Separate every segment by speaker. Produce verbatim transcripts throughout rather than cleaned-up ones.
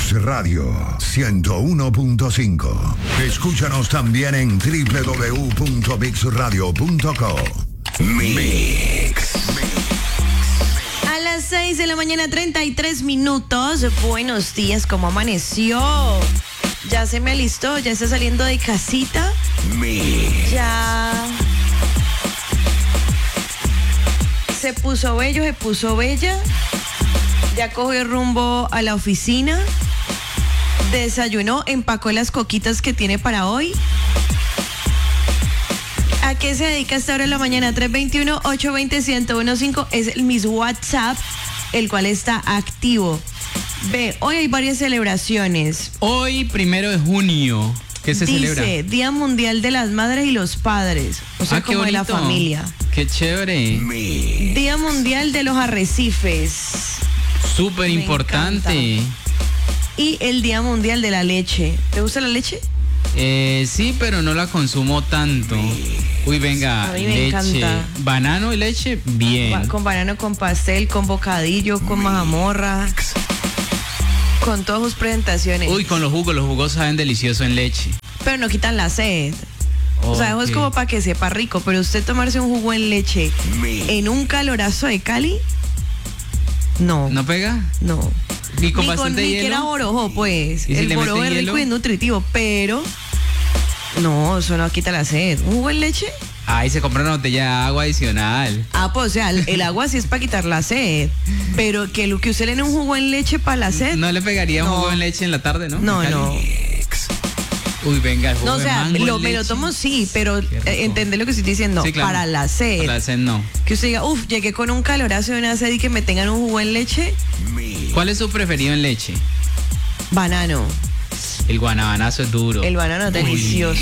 Speaker 1: Mix Radio ciento uno punto cinco. Escúchanos también en doble u doble u doble u punto mix radio punto co. Mix.
Speaker 2: A las seis de la mañana, treinta y tres minutos. Buenos días, ¿cómo amaneció? ¿Ya se me alistó? ¿Ya está saliendo de casita?
Speaker 1: Mix.
Speaker 2: Ya se puso bello, se puso bella. Ya cogió rumbo a la oficina. Desayunó, empacó las coquitas que tiene para hoy. ¿A qué se dedica esta hora de la mañana? tres dos uno, ocho dos cero, uno cero uno cinco es el mis WhatsApp, el cual está activo. Ve, hoy hay varias celebraciones.
Speaker 3: Hoy, primero de junio, ¿qué se
Speaker 2: Dice,
Speaker 3: celebra?
Speaker 2: Día Mundial de las Madres y los Padres, o sea,
Speaker 3: Ah, qué
Speaker 2: como de la
Speaker 3: bonito.
Speaker 2: familia.
Speaker 3: Qué chévere.
Speaker 1: Mix.
Speaker 2: Día Mundial de los Arrecifes.
Speaker 3: Súper
Speaker 2: Me
Speaker 3: importante.
Speaker 2: Y el Día Mundial de la Leche. ¿Te gusta la leche?
Speaker 3: Eh, sí, pero no la consumo tanto. Uy, venga,
Speaker 2: A mí me
Speaker 3: leche.
Speaker 2: encanta.
Speaker 3: Banano y leche, bien.
Speaker 2: Ba- Con banano, con pastel, con bocadillo, con mazamorra. Con todas sus presentaciones.
Speaker 3: Uy, con los jugos, los jugos saben delicioso en leche.
Speaker 2: Pero no quitan la sed. O sea, eso es
Speaker 3: Ok.
Speaker 2: como para que sepa rico. Pero usted tomarse un jugo en leche
Speaker 1: Mix.
Speaker 2: en un calorazo de Cali, no.
Speaker 3: ¿No pega?
Speaker 2: No.
Speaker 3: Y con
Speaker 2: Ni
Speaker 3: bastante
Speaker 2: ni
Speaker 3: hielo.
Speaker 2: que era borojo, pues.
Speaker 3: ¿Y si
Speaker 2: El
Speaker 3: le
Speaker 2: borojo
Speaker 3: meten
Speaker 2: es rico
Speaker 3: hielo?
Speaker 2: y es nutritivo, pero no, eso no quita la sed. ¿Un jugo en leche?
Speaker 3: Ay, se compra una botella de agua adicional.
Speaker 2: Ah, pues o sea, el, el agua sí es para quitar la sed. Pero que lo que usted le dé un jugo en leche para la sed.
Speaker 3: No le pegaría un
Speaker 2: No.
Speaker 3: jugo en leche en la tarde, ¿no?
Speaker 2: No,
Speaker 3: En Cali.
Speaker 2: no.
Speaker 3: Uy, venga, el jugo
Speaker 2: No, o
Speaker 3: de
Speaker 2: sea,
Speaker 3: mango en
Speaker 2: lo, me lo
Speaker 3: leche.
Speaker 2: tomo sí, pero
Speaker 3: Qué rico.
Speaker 2: eh, entender lo que estoy diciendo.
Speaker 3: Sí, claro.
Speaker 2: Para la sed.
Speaker 3: Para la sed no.
Speaker 2: Que usted diga, uff, llegué con un calorazo de una sed y que me tengan un jugo en leche.
Speaker 3: ¿Cuál es su preferido en leche?
Speaker 2: Banano.
Speaker 3: El guanabanazo es duro.
Speaker 2: El banano es delicioso.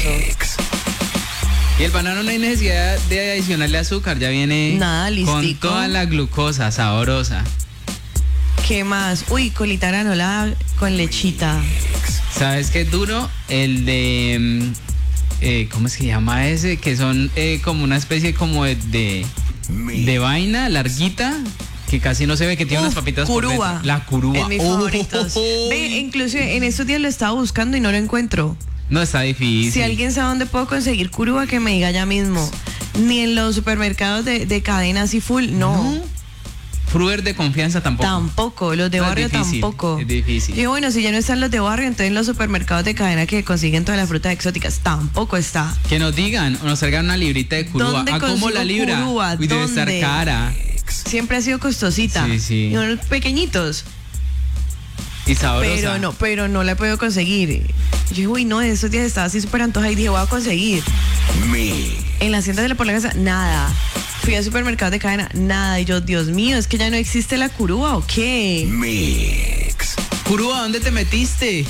Speaker 3: Y el banano no hay necesidad de adicionarle azúcar, ya viene
Speaker 2: Nada,
Speaker 3: con
Speaker 2: listico.
Speaker 3: toda la glucosa sabrosa.
Speaker 2: ¿Qué más? Uy, colita granola con lechita.
Speaker 3: ¿Sabes qué es duro? El de... mm, eh, ¿cómo se llama ese? Que son eh, como una especie como de, de, de vaina larguita que casi no se ve, que tiene
Speaker 2: Uf,
Speaker 3: unas papitas por
Speaker 2: curúa.
Speaker 3: dentro. La curúa.
Speaker 2: Es mis
Speaker 3: Oh,
Speaker 2: favoritos.
Speaker 3: oh, oh, oh.
Speaker 2: Ve, inclusive en estos días lo estaba buscando y no lo encuentro.
Speaker 3: No, está difícil.
Speaker 2: Si alguien sabe dónde puedo conseguir curúa, que me diga ya mismo. Ni en los supermercados de, de cadenas y full, no.
Speaker 3: Fruer de confianza tampoco.
Speaker 2: Tampoco, los de
Speaker 3: No, es
Speaker 2: barrio
Speaker 3: difícil,
Speaker 2: tampoco.
Speaker 3: es difícil.
Speaker 2: Y bueno, si ya no están los de barrio, entonces en los supermercados de cadena que consiguen todas las frutas exóticas, tampoco está.
Speaker 3: Que nos digan o nos traigan una librita de curúa.
Speaker 2: ¿Dónde
Speaker 3: ¿A cómo
Speaker 2: consigo
Speaker 3: la libra?
Speaker 2: curúa?
Speaker 3: Uy, debe estar
Speaker 2: ¿Dónde?
Speaker 3: cara.
Speaker 2: Siempre ha sido costosita.
Speaker 3: Sí, sí.
Speaker 2: Y unos pequeñitos.
Speaker 3: Y sabrosa.
Speaker 2: Pero no, pero no la he podido conseguir. Yo dije, uy, no, en esos días estaba así súper antojada y dije, voy a conseguir. En las tiendas de la por la casa, nada. Fui al supermercado de cadena, nada. Y yo, Dios mío, es que ya no existe la curúa, ¿o qué?
Speaker 1: Mix.
Speaker 3: Curúa, ¿dónde te metiste?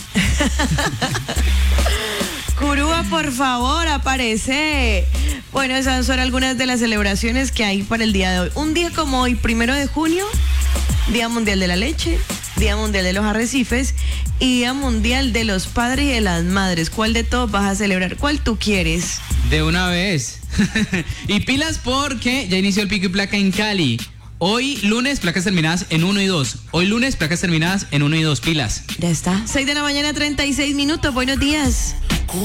Speaker 2: Curúa, por favor, aparece. Bueno, esas son algunas de las celebraciones que hay para el día de hoy. Un día como hoy, primero de junio, Día Mundial de la Leche, Día Mundial de los Arrecifes y Día Mundial de los Padres y de las Madres. ¿Cuál de todos vas a celebrar? ¿Cuál tú quieres?
Speaker 3: De una vez. Y pilas porque ya inició el pico y placa en Cali. Hoy lunes, placas terminadas en uno y dos. Hoy lunes, placas terminadas en uno y dos. Pilas.
Speaker 2: Ya está. seis de la mañana, treinta y seis minutos. Buenos días.